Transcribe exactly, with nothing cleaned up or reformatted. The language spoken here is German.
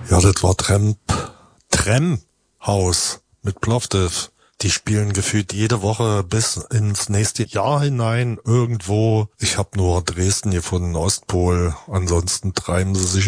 Ja, das war Tramp, Tram-Haus mit Plovdiv. Die spielen gefühlt jede Woche bis ins nächste Jahr hinein irgendwo. Ich habe nur Dresden gefunden, Ostpol. Ansonsten treiben sie sich